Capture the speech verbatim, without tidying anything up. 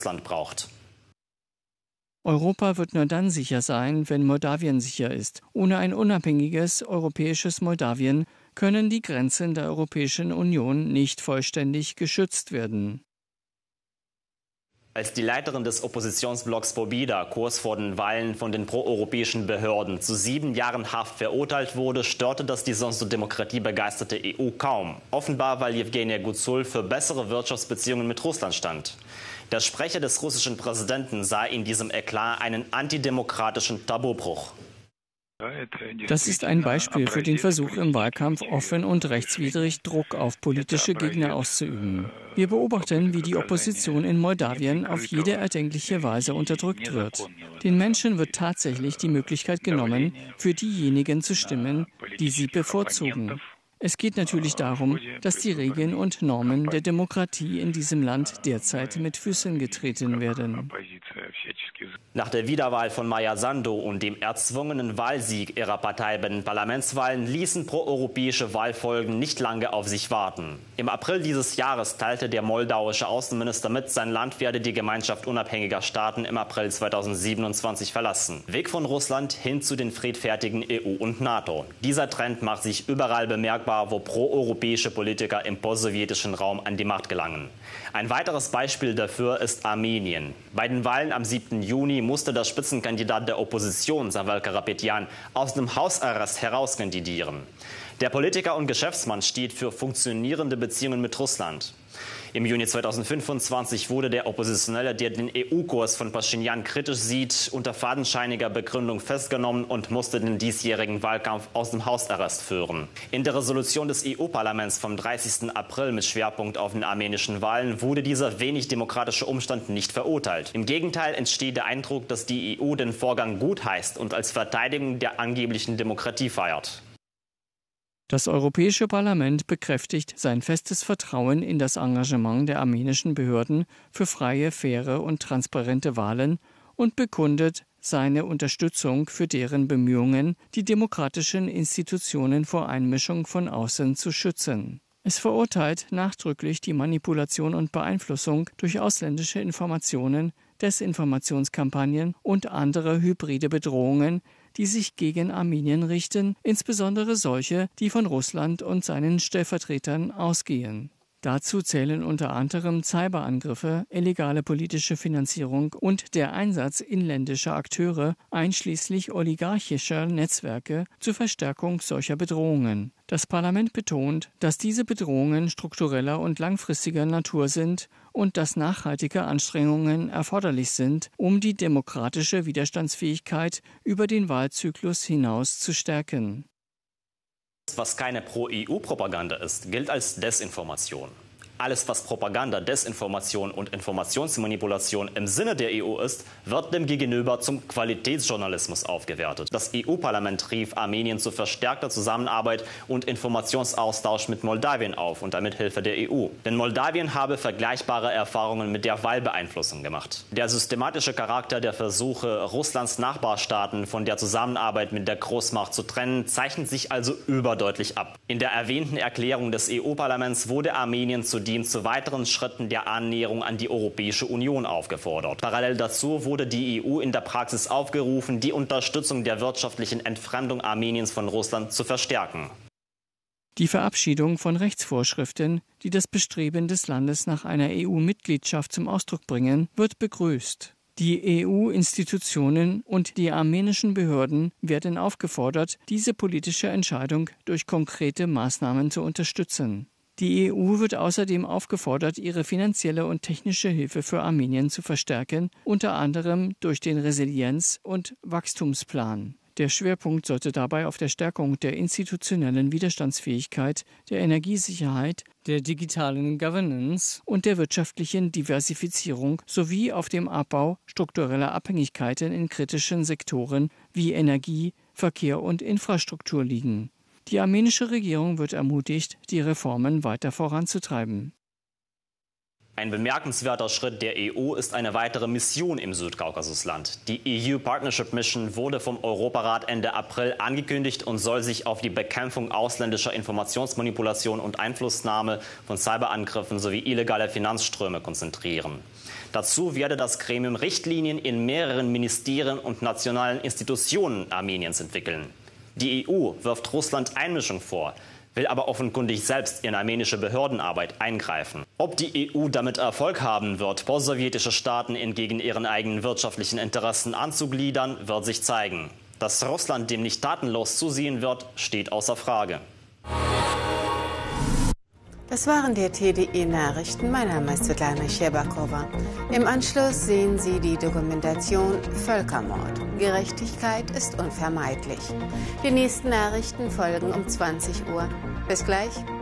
Russland braucht. Europa wird nur dann sicher sein, wenn Moldawien sicher ist. Ohne ein unabhängiges europäisches Moldawien können die Grenzen der Europäischen Union nicht vollständig geschützt werden. Als die Leiterin des Oppositionsblocks Pobeda kurz vor den Wahlen von den proeuropäischen Behörden zu sieben Jahren Haft verurteilt wurde, störte das die sonst so demokratiebegeisterte E U kaum. Offenbar, weil Jewgenia Guzul für bessere Wirtschaftsbeziehungen mit Russland stand. Der Sprecher des russischen Präsidenten sah in diesem Eklat einen antidemokratischen Tabubruch. Das ist ein Beispiel für den Versuch, im Wahlkampf offen und rechtswidrig Druck auf politische Gegner auszuüben. Wir beobachten, wie die Opposition in Moldawien auf jede erdenkliche Weise unterdrückt wird. Den Menschen wird tatsächlich die Möglichkeit genommen, für diejenigen zu stimmen, die sie bevorzugen. Es geht natürlich darum, dass die Regeln und Normen der Demokratie in diesem Land derzeit mit Füßen getreten werden. Nach der Wiederwahl von Maja Sandu und dem erzwungenen Wahlsieg ihrer Partei bei den Parlamentswahlen ließen proeuropäische Wahlfolgen nicht lange auf sich warten. Im April dieses Jahres teilte der moldauische Außenminister mit, sein Land werde die Gemeinschaft unabhängiger Staaten im April zweitausendsiebenundzwanzig verlassen. Weg von Russland hin zu den friedfertigen E U und NATO. Dieser Trend macht sich überall bemerkbar, wo proeuropäische Politiker im postsowjetischen Raum an die Macht gelangen. Ein weiteres Beispiel dafür ist Armenien. Bei den Wahlen am siebten Juni musste der Spitzenkandidat der Opposition, Savel Karapetyan, aus dem Hausarrest herauskandidieren. Der Politiker und Geschäftsmann steht für funktionierende Beziehungen mit Russland. Im Juni zweitausendfünfundzwanzig wurde der Oppositionelle, der den E U-Kurs von Pashinyan kritisch sieht, unter fadenscheiniger Begründung festgenommen und musste den diesjährigen Wahlkampf aus dem Hausarrest führen. In der Resolution des E U-Parlaments vom dreißigsten April mit Schwerpunkt auf den armenischen Wahlen wurde dieser wenig demokratische Umstand nicht verurteilt. Im Gegenteil entsteht der Eindruck, dass die E U den Vorgang gutheißt und als Verteidigung der angeblichen Demokratie feiert. Das Europäische Parlament bekräftigt sein festes Vertrauen in das Engagement der armenischen Behörden für freie, faire und transparente Wahlen und bekundet seine Unterstützung für deren Bemühungen, die demokratischen Institutionen vor Einmischung von außen zu schützen. Es verurteilt nachdrücklich die Manipulation und Beeinflussung durch ausländische Informationen, Desinformationskampagnen und andere hybride Bedrohungen, die sich gegen Armenien richten, insbesondere solche, die von Russland und seinen Stellvertretern ausgehen. Dazu zählen unter anderem Cyberangriffe, illegale politische Finanzierung und der Einsatz inländischer Akteure, einschließlich oligarchischer Netzwerke, zur Verstärkung solcher Bedrohungen. Das Parlament betont, dass diese Bedrohungen struktureller und langfristiger Natur sind und dass nachhaltige Anstrengungen erforderlich sind, um die demokratische Widerstandsfähigkeit über den Wahlzyklus hinaus zu stärken. Was keine Pro-E U-Propaganda ist, gilt als Desinformation. Alles, was Propaganda, Desinformation und Informationsmanipulation im Sinne der E U ist, wird dem Gegenüber zum Qualitätsjournalismus aufgewertet. Das E U-Parlament rief Armenien zu verstärkter Zusammenarbeit und Informationsaustausch mit Moldawien auf, unter Mithilfe der E U. Denn Moldawien habe vergleichbare Erfahrungen mit der Wahlbeeinflussung gemacht. Der systematische Charakter der Versuche, Russlands Nachbarstaaten von der Zusammenarbeit mit der Großmacht zu trennen, zeichnet sich also überdeutlich ab. In der erwähnten Erklärung des E U-Parlaments wurde Armenien zudem zu weiteren Schritten der Annäherung an die Europäische Union aufgefordert. Parallel dazu wurde die E U in der Praxis aufgerufen, die Unterstützung der wirtschaftlichen Entfremdung Armeniens von Russland zu verstärken. Die Verabschiedung von Rechtsvorschriften, die das Bestreben des Landes nach einer E U-Mitgliedschaft zum Ausdruck bringen, wird begrüßt. Die E U-Institutionen und die armenischen Behörden werden aufgefordert, diese politische Entscheidung durch konkrete Maßnahmen zu unterstützen. Die E U wird außerdem aufgefordert, ihre finanzielle und technische Hilfe für Armenien zu verstärken, unter anderem durch den Resilienz- und Wachstumsplan. Der Schwerpunkt sollte dabei auf der Stärkung der institutionellen Widerstandsfähigkeit, der Energiesicherheit, der digitalen Governance und der wirtschaftlichen Diversifizierung sowie auf dem Abbau struktureller Abhängigkeiten in kritischen Sektoren wie Energie, Verkehr und Infrastruktur liegen. Die armenische Regierung wird ermutigt, die Reformen weiter voranzutreiben. Ein bemerkenswerter Schritt der E U ist eine weitere Mission im Südkaukasusland. Die E U Partnership Mission wurde vom Europarat Ende April angekündigt und soll sich auf die Bekämpfung ausländischer Informationsmanipulation und Einflussnahme von Cyberangriffen sowie illegale Finanzströme konzentrieren. Dazu werde das Gremium Richtlinien in mehreren Ministerien und nationalen Institutionen Armeniens entwickeln. Die E U wirft Russland Einmischung vor, will aber offenkundig selbst in armenische Behördenarbeit eingreifen. Ob die E U damit Erfolg haben wird, postsowjetische Staaten entgegen ihren eigenen wirtschaftlichen Interessen anzugliedern, wird sich zeigen. Dass Russland dem nicht tatenlos zusehen wird, steht außer Frage. Das waren die T D E-Nachrichten. Mein Name ist Svetlana Scherbakova. Im Anschluss sehen Sie die Dokumentation Völkermord. Gerechtigkeit ist unvermeidlich. Die nächsten Nachrichten folgen um zwanzig Uhr. Bis gleich.